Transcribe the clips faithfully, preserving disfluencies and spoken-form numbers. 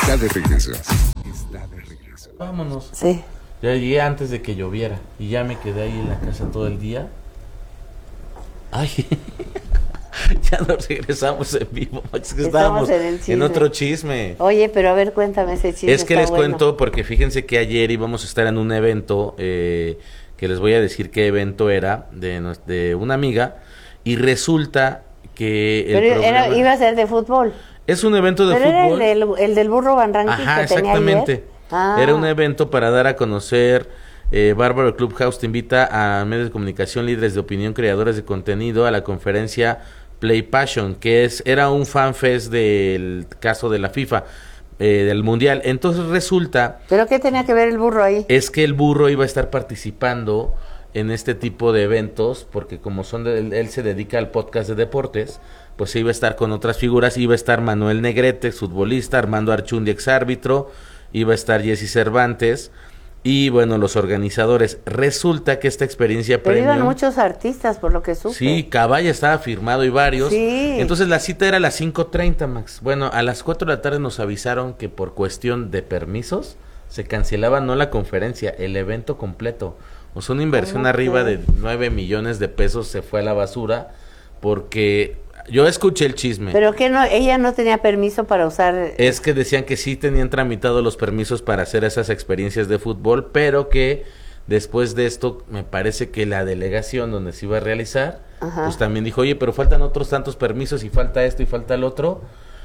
Está de regreso. Está de regreso. Vámonos. Sí. Ya llegué antes de que lloviera y ya me quedé ahí en la casa todo el día. Ay, ya nos regresamos en vivo. Es que estábamos en, en otro chisme. Oye, pero a ver, cuéntame ese chisme. Es que les bueno. cuento porque fíjense que ayer íbamos a estar en un evento, eh, que les voy a decir qué evento era, de, de una amiga, y resulta que el Pero programa... era, iba a ser de fútbol. Es un evento de pero fútbol. Era el, del, el del burro Van Ranking. Ajá, que tenía exactamente. ayer. Ah. Era un evento para dar a conocer, eh, Bárbaro Clubhouse te invita a medios de comunicación, líderes de opinión, creadores de contenido a la conferencia Play Passion, que es era un fanfest del caso de la FIFA, eh, del Mundial. Entonces resulta... ¿Pero qué tenía que ver el burro ahí? Es que el burro iba a estar participando en este tipo de eventos, porque como son de, él, él se dedica al podcast de deportes, pues iba a estar con otras figuras, iba a estar Manuel Negrete, futbolista, Armando Archundi, exárbitro, iba a estar Jesse Cervantes, y bueno, los organizadores. Resulta que esta experiencia Pero premium... iban muchos artistas, por lo que supe. Sí, Caballa estaba firmado y varios. Sí. Entonces la cita era a las cinco treinta, Max. Bueno, a las cuatro de la tarde nos avisaron que por cuestión de permisos se cancelaba no la conferencia, el evento completo. O sea, una inversión arriba de nueve millones de pesos se fue a la basura porque... Yo escuché el chisme. ¿Pero que no? Ella no tenía permiso para usar... Es que decían que sí tenían tramitado los permisos para hacer esas experiencias de fútbol, pero que después de esto me parece que la delegación donde se iba a realizar, Ajá. pues también dijo, oye, pero faltan otros tantos permisos y falta esto y falta el otro,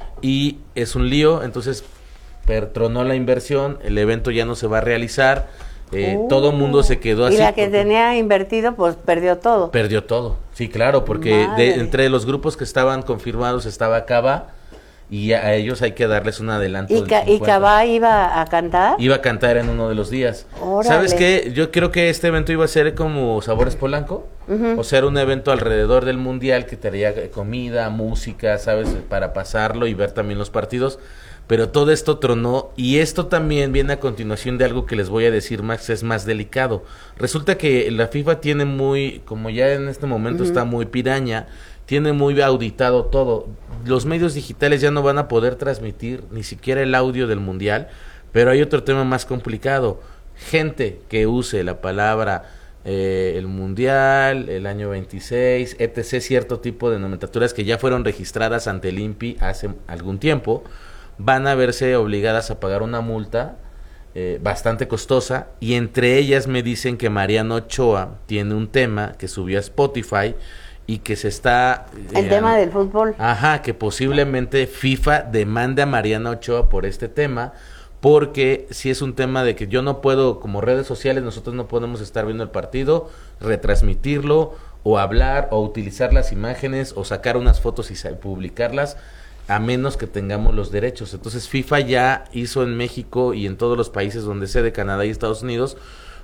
y es un lío, entonces pertronó la inversión, el evento ya no se va a realizar. Eh, uh, todo mundo se quedó así. Y la que tenía invertido, pues perdió todo. Perdió todo, sí, claro, porque de, entre los grupos que estaban confirmados estaba Cava, y a, a ellos hay que darles un adelanto. ¿Y, ca ¿Y Cava iba a cantar? Iba a cantar en uno de los días. Órale. ¿Sabes qué? Yo creo que este evento iba a ser como Sabores Polanco, uh-huh. o sea, era un evento alrededor del Mundial que traía comida, música, ¿sabes? Para pasarlo y ver también los partidos. Pero todo esto tronó, y esto también viene a continuación de algo que les voy a decir, Max, es más delicado. Resulta que la FIFA tiene muy, como ya en este momento uh-huh. está muy piraña, tiene muy auditado todo. Los medios digitales ya no van a poder transmitir ni siquiera el audio del Mundial, pero hay otro tema más complicado. Gente que use la palabra eh, el Mundial, el año veintiséis, etcétera, cierto tipo de nomenclaturas que ya fueron registradas ante el I N P I hace algún tiempo, van a verse obligadas a pagar una multa eh, bastante costosa, y entre ellas me dicen que Mariano Ochoa tiene un tema que subió a Spotify y que se está... Eh, el tema del fútbol. Ajá, que posiblemente FIFA demande a Mariano Ochoa por este tema, porque si es un tema de que yo no puedo, como redes sociales, nosotros no podemos estar viendo el partido, retransmitirlo, o hablar, o utilizar las imágenes, o sacar unas fotos y publicarlas, a menos que tengamos los derechos. Entonces FIFA ya hizo en México y en todos los países donde sea de Canadá y Estados Unidos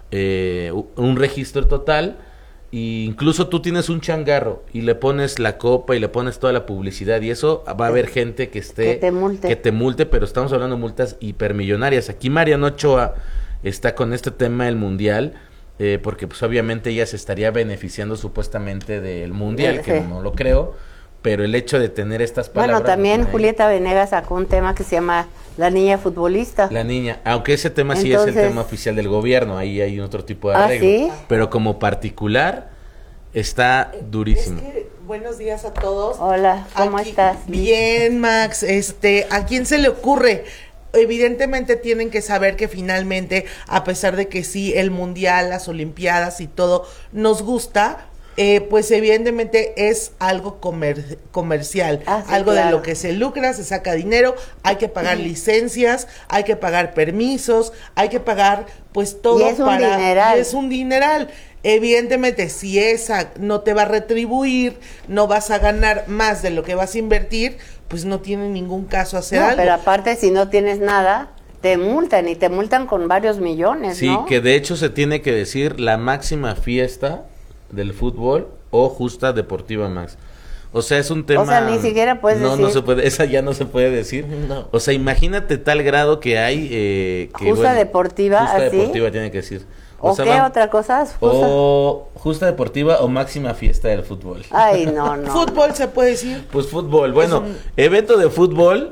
eh, un registro total, e incluso tú tienes un changarro y le pones la copa y le pones toda la publicidad, y eso va a haber gente que esté que te multe, que te multe pero estamos hablando de multas hipermillonarias. Aquí Mariano Ochoa está con este tema del Mundial, eh, porque pues obviamente ella se estaría beneficiando supuestamente del Mundial, sí, que sí. no lo creo. Pero el hecho de tener estas palabras... Bueno, también Julieta Venegas sacó un tema que se llama La Niña Futbolista. La Niña, aunque ese tema Entonces, sí es el tema oficial del gobierno, ahí hay otro tipo de ¿Ah, arreglo. sí? Pero como particular, está durísimo. Es que, buenos días a todos. Hola, ¿cómo Aquí, estás? Bien, Max. Este, ¿a quién se le ocurre? Evidentemente tienen que saber que finalmente, a pesar de que sí, el Mundial, las Olimpiadas y todo nos gusta... Eh, pues evidentemente es algo comer comercial, ah, sí, algo claro. de lo que se lucra, se saca dinero, hay que pagar sí. licencias, hay que pagar permisos, hay que pagar pues todo y es un para dineral. Y es un dineral. Evidentemente, si esa no te va a retribuir, no vas a ganar más de lo que vas a invertir, pues no tiene ningún caso hacer no, algo. Pero aparte, si no tienes nada, te multan, y te multan con varios millones, sí, ¿no? que de hecho se tiene que decir la máxima fiesta del fútbol o justa deportiva, Max. O sea, es un tema... O sea, ni siquiera puedes no, decir... No, no se puede, esa ya no se puede decir. No. O sea, imagínate tal grado que hay... Eh, que, justa bueno, deportiva, justa ¿así? deportiva tiene que decir. ¿O, ¿O sea, qué va, otra cosa? ¿Justa? O justa deportiva o máxima fiesta del fútbol. Ay, no, no. ¿Fútbol no. se puede decir? Pues fútbol, bueno, un... evento de fútbol...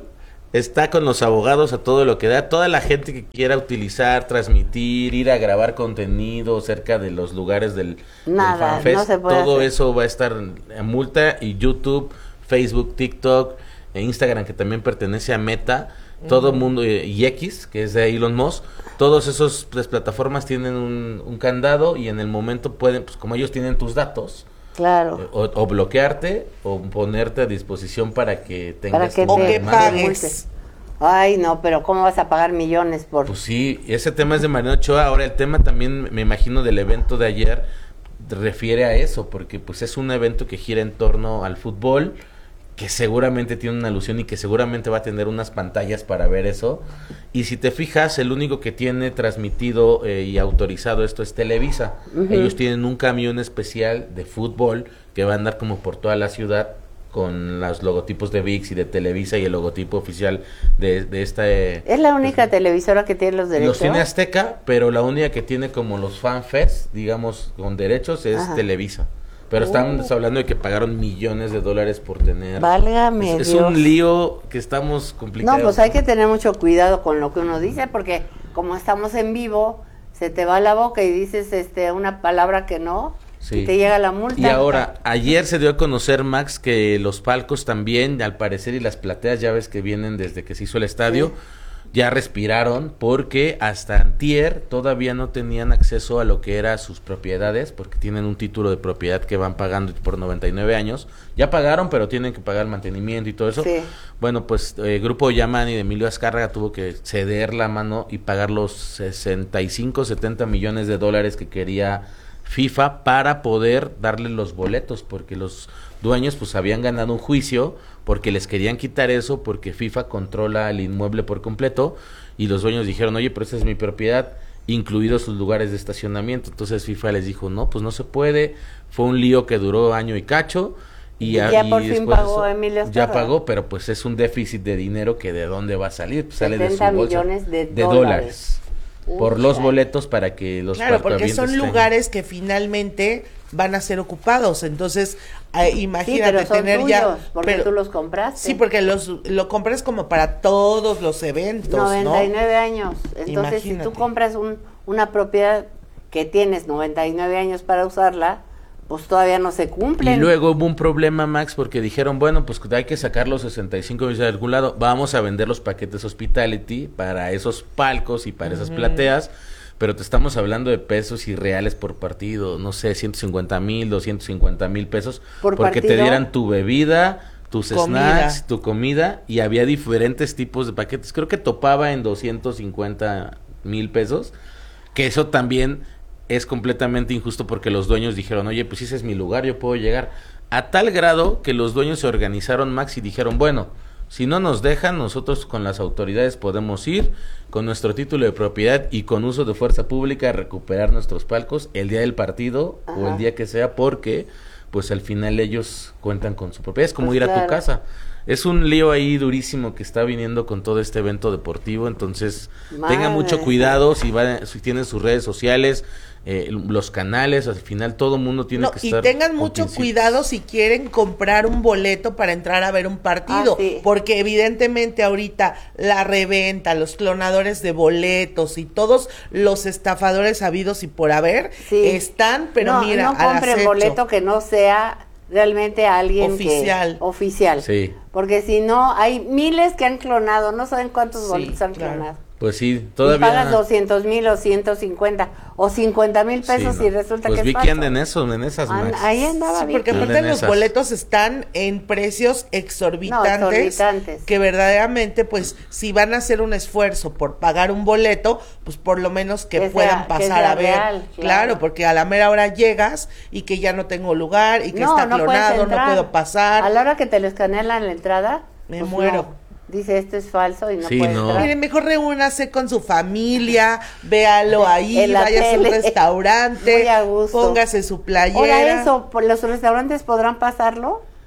está con los abogados a todo lo que da. Toda la gente que quiera utilizar, transmitir, ir a grabar contenido cerca de los lugares del, Nada, del FanFest, no se puede todo hacer. eso va a estar en multa. Y YouTube, Facebook, TikTok, e Instagram, que también pertenece a Meta, todo mundo, y X, que es de Elon Musk, todos esos las plataformas tienen un, un candado y en el momento pueden, pues como ellos tienen tus datos, Claro. eh, o, o bloquearte o ponerte a disposición para que tengas Para que una O que te demanda. pagues. Ay, no, pero ¿cómo vas a pagar millones por...? Pues sí, ese tema es de Mariano Ochoa. Ahora el tema también, me imagino, del evento de ayer refiere a eso, porque pues es un evento que gira en torno al fútbol, que seguramente tiene una alusión y que seguramente va a tener unas pantallas para ver eso. Y si te fijas, el único que tiene transmitido eh, y autorizado esto es Televisa. Ujú. Ellos tienen un camión especial de fútbol que va a andar como por toda la ciudad con los logotipos de V I X y de Televisa y el logotipo oficial de, de esta... eh, ¿Es la única televisora que tiene los derechos? los tiene Azteca, pero la única que tiene como los FanFest, digamos, con derechos es Ajá. Televisa. Pero estamos Uh. hablando de que pagaron millones de dólares por tener... Válgame Es, es Dios. un lío que estamos complicados. No, pues hay que tener mucho cuidado con lo que uno dice, porque como estamos en vivo, se te va la boca y dices este una palabra que no, Sí. y te llega la multa. Y ahora, ayer se dio a conocer, Max, que los palcos también, al parecer, y las plateas, ya ves que vienen desde que se hizo el estadio, Sí. ya respiraron, porque hasta antier todavía no tenían acceso a lo que eran sus propiedades, porque tienen un título de propiedad que van pagando por noventa y nueve años. Ya pagaron, pero tienen que pagar mantenimiento y todo eso. Sí. Bueno, pues el eh, grupo Yamani de Emilio Azcárraga tuvo que ceder la mano y pagar los sesenta y cinco, setenta millones de dólares que quería FIFA para poder darle los boletos, porque los dueños pues habían ganado un juicio porque les querían quitar eso, porque FIFA controla el inmueble por completo y los dueños dijeron, oye, pero esta es mi propiedad, incluidos sus lugares de estacionamiento. Entonces FIFA les dijo, no, pues no se puede. Fue un lío que duró año y cacho. Y Y ya por fin después pagó Emilio ya Azcárraga. pagó, pero pues es un déficit de dinero que de dónde va a salir, pues sale de su setenta bolsa. millones de dólares. dólares. Por Uy, los ay. boletos para que los Claro, porque cuartoavientes son tengan. lugares que finalmente van a ser ocupados. Entonces, eh, Sí, imagínate pero son tener tuyos, ya. porque pero- tú los compraste. Sí, porque los lo compras como para todos los eventos, noventa y ¿no? nueve años. Entonces, si Imagínate. tú compras un, una propiedad que tienes noventa y nueve años para usarla, pues todavía no se cumplen. Y luego hubo un problema, Max, porque dijeron, bueno, pues hay que sacar los sesenta y cinco millones de algún lado, vamos a vender los paquetes hospitality para esos palcos y para esas plateas, pero te estamos hablando de pesos y reales por partido, no sé, ciento cincuenta mil, doscientos cincuenta mil pesos, ¿Por porque te partido? dieran tu bebida, tus Comida. snacks, tu comida, y había diferentes tipos de paquetes, creo que topaba en doscientos cincuenta mil pesos, que eso también es completamente injusto porque los dueños dijeron, oye, pues ese es mi lugar, yo puedo llegar. A tal grado que los dueños se organizaron, Max, y dijeron, bueno, si no nos dejan, nosotros con las autoridades podemos ir con nuestro título de propiedad y con uso de fuerza pública a recuperar nuestros palcos el día del partido o Ajá. el día que sea, porque pues al final ellos cuentan con su propiedad. Es como Pues ir a tu claro. casa. Es un lío ahí durísimo que está viniendo con todo este evento deportivo, entonces tengan mucho Madre. cuidado si, van, si tienen sus redes sociales, eh, los canales, al final todo el mundo tiene No, que y estar... tengan con mucho pincitas. cuidado si quieren comprar un boleto para entrar a ver un partido, Ah, sí. porque evidentemente ahorita la reventa, los clonadores de boletos y todos los estafadores habidos y por haber Sí. están, pero no, mira, no al compren acecho. boleto que no sea realmente alguien Oficial. que oficial. Sí. Porque si no, hay miles que han clonado, no saben cuántos Sí, boletos han claro. clonado. Pues sí, Y todavía... pagas doscientos mil o ciento cincuenta o cincuenta mil pesos Sí, no. y resulta pues que vi es que falso. anda en eso, en esas, An- Max. ahí andaba Sí, bien. porque Anden aparte los esas. boletos están en precios exorbitantes, No, exorbitantes. que verdaderamente, pues, si van a hacer un esfuerzo por pagar un boleto, pues por lo menos que, Que sea- puedan que pasar sea a ver. real, claro. claro. porque a la mera hora llegas y que ya no tengo lugar y que No, está no puedes clonado, no entrar. puedo pasar. A la hora que te lo escanean la entrada, Me pues muero. no. Dice, esto es falso y no Sí, puedes no. entrar. Miren, mejor reúnase con su familia, véalo ahí, En la vaya a un tele. restaurante, Muy a gusto. póngase su playera. Ahora eso, ¿por ¿los restaurantes podrán pasarlo?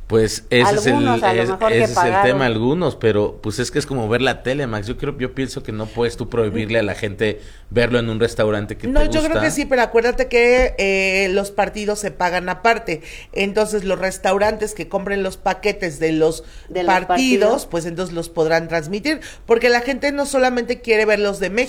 Pues ese Algunos, es a el, lo es, mejor que ese es el pagaron. tema, algunos, pero pues es que es como ver la tele, Max. Yo creo, yo pienso que no puedes tú prohibirle a la gente verlo en un restaurante que No, te gusta. yo creo que sí, pero acuérdate que eh, los partidos se pagan aparte. Entonces, los restaurantes que compren los paquetes de los, De los partidos, partidos. pues entonces los podrán transmitir, porque la gente no solamente quiere ver los de México,